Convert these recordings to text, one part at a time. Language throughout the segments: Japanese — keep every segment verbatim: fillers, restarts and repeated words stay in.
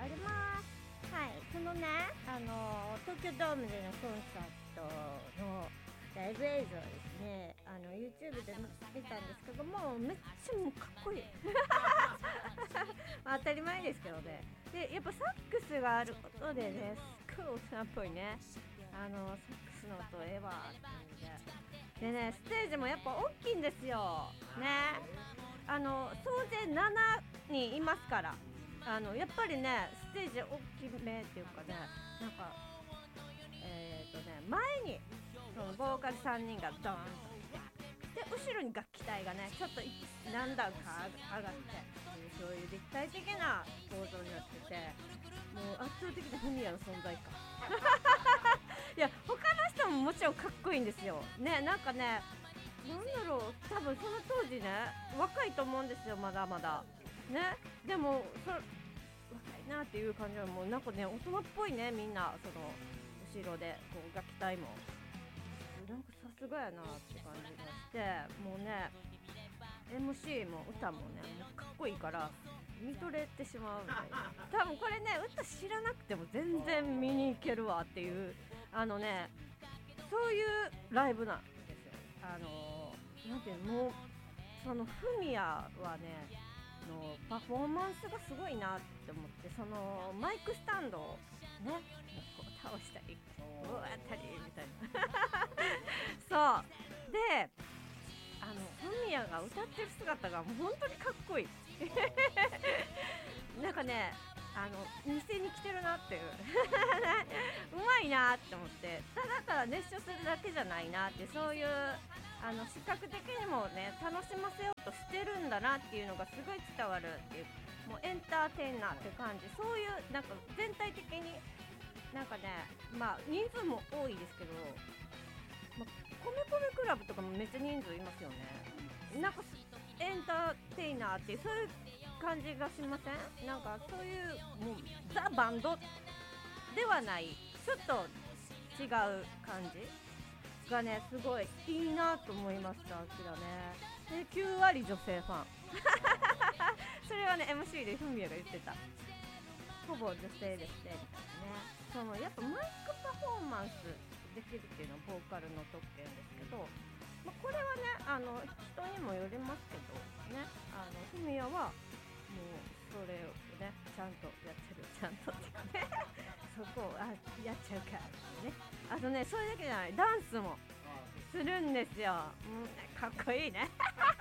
ります。はい、そのね、あの東京ドームでのコンサートのライブ映像ですね、あの YouTube で見たんですけども、めっちゃもうかっこいいまあ当たり前ですけどね。でやっぱサックスがあることでね、すっごい大人っぽいね、あのサックスの音ええわって感じで、でね、ステージもやっぱ大きいんですよね。あの総勢ななにんいますから、あのやっぱりねステージ大きめっていうかね、なんかえーとね前にそのボーカルさんにんがドーンといて、で後ろに楽器隊がねちょっと何段か上がって、そういう立体的な構造になってて、もう圧倒的なフミヤの存在感いや他の人ももちろんかっこいいんですよね。なんかね、なんだろう、多分その当時ね若いと思うんですよ、まだまだね。でもそ若いなっていう感じはもうなんかね、大人っぽいね、みんなその後ろでこう楽器隊もなんかさすがやなって感じがして、もうね エムシー も歌もねもうかっこいいから見とれてしまうみたいな。多分これね歌知らなくても全然見に行けるわっていう、あのねそういうライブなんですよ。あのー、なんていうの、もうそのフミヤはねのパフォーマンスがすごいなって思って、そのマイクスタンドをねこう倒したりうわったりみたいなそうで、あのフミヤが歌ってる姿がもう本当にかっこいいなんかね、あの店に来てるなっていううまいなって思って、ただただ熱唱するだけじゃないなって、そういうあの視覚的にもね楽しませようとしてるんだなっていうのがすごい伝わるっていう、もうエンターテイナーって感じ、そういうなんか全体的になんかね、まあ人数も多いですけど、まあ、コメコメクラブとかもめっちゃ人数いますよね。なんかエンターテイナーっていうそういう感じがしません？なんかそういうもうザ・バンドではないちょっと違う感じがねすごいいいなと思いました。あきらねできゅう割女性ファンそれはね エムシー でフミヤが言ってた、ほぼ女性ですねみたいなね。そのやっぱマイクパフォーマンスできるっていうのはボーカルの特権ですけど、まあ、これはねあの人にもよりますけどね、あのフミヤはもうそれをねちゃんとやってる、ちゃんとっていうかねそこをあやっちゃうからね。あとねそれだけじゃない、ダンスもするんですよ。もうねかっこいいね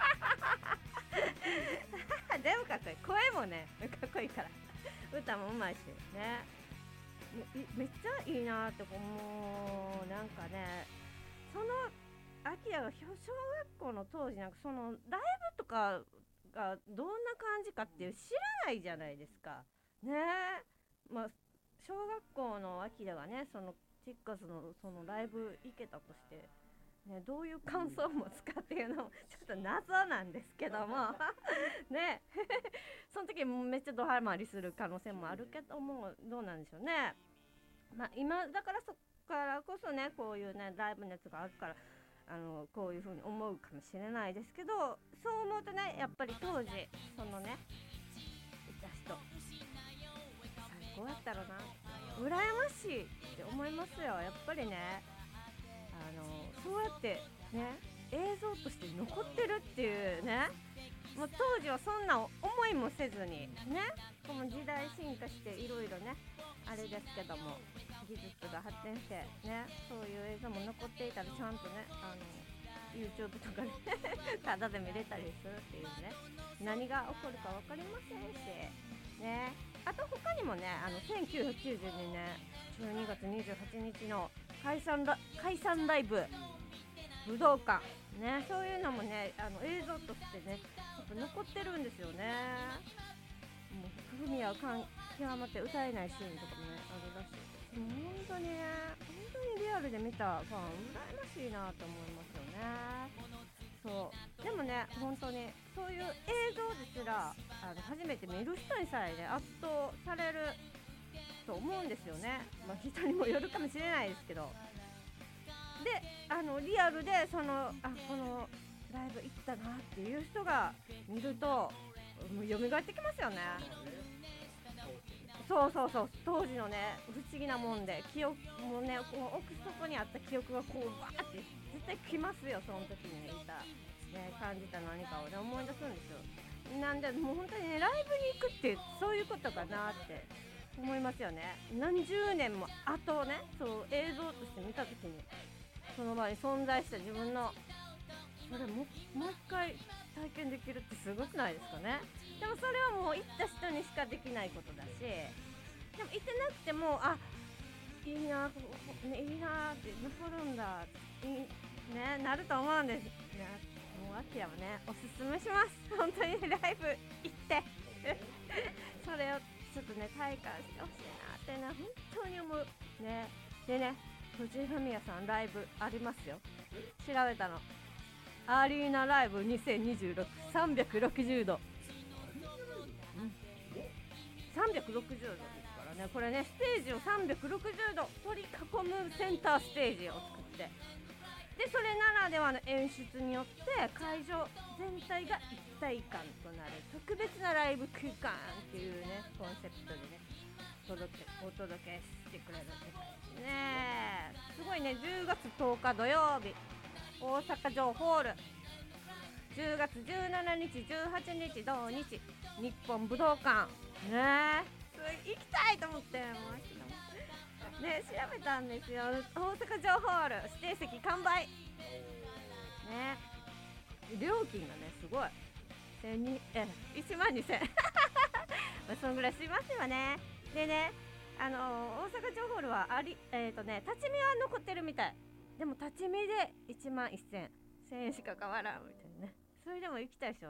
でもかっこいい、声もねかっこいいから歌もうまいしね、めっちゃいいなって思う。なんかねそのアキラが小学校の当時なんかそのライブとかがどんな感じかっていう知らないじゃないですかね。まあ小学校のアキラがねそのチッカスのそのライブ行けたとしてね、どういう感想を持つかっていうのもちょっと謎なんですけどもねその時めっちゃドハマりする可能性もあるけども、どうなんでしょうね。まあ今だからそっからこそねこういうねライブ熱があるからあのこういう風に思うかもしれないですけど、そう思うとねやっぱり当時そのねいた人最高やったろうな、羨ましいって思いますよ。やっぱりねあのそうやってね映像として残ってるっていうね、もう当時はそんな思いもせずにね、この時代進化していろいろねあれですけども技術が発展してね、そういう映像も残っていたらちゃんとねあの YouTube とかねタダで見れたりするっていうね、何が起こるか分かりませんしね。あと他にもねあのせんきゅうひゃくきゅうじゅうにねんじゅうにがつにじゅうはちにちの解散ラ、解散ライブ武道館ね、そういうのもねあの映像としてねやっぱ残ってるんですよね。もうフミヤを感極まって歌えないシーンとかもねあるらしいです。もう本当にね本当にリアルで見たファン羨ましいなと思いますよね。そうでもね本当にそういう映像ですらあの初めて見る人にさえね圧倒されると思うんですよね。まあ人にもよるかもしれないですけど、であのリアルでそのあこのライブ行ったなっていう人が見るともう蘇ってきますよね。 そうそうそう、当時のね不思議なもんで、記憶もね、こう奥底にあった記憶がこうバーって絶対来ますよ、その時にいた、ね、感じた何かをね思い出すんですよ。なんでもう本当にね、ライブに行くってそういうことかなって思いますよね。何十年も後をね、そう映像として見た時にその場に存在した自分のそれももう一回体験できるってすごくないですかね。でもそれはもう行った人にしかできないことだし、でも行ってなくても、あ、いいな、ここね、いいなって残るんだいい、ね、なると思うんですね。もう秋はねおすすめします、本当にライブ行ってそれをちょっとね体感してほしいなってね本当に思うね。でね、藤井フミヤさんライブありますよ、調べたの。アリーナライブにせんにじゅうろく、さんびゃくろくじゅうど、うん、さんびゃくろくじゅうどですからね。これね、ステージをさんびゃくろくじゅうど取り囲むセンターステージを作って、でそれならではの演出によって会場全体が一体感となる特別なライブ空間っていうねコンセプトでね届けお届けしてくれるみたいですね。すごいね。じゅうがつとおか土曜日、大阪城ホール、じゅうがつじゅうしちにちじゅうはちにち同日日本武道館ねえ、行きたいと思ってもうね調べたんですよ。大阪城ホール指定席完売ね。料金がねすごいせんにえいちまんにせんまあそんぐらいしますよね。でね、あのー、大阪城ホールはありえっ、ー、とね立ち見は残ってるみたい。でも立ち見でいちまんせんえんしか変わらんみたいなね。それでも行きたい人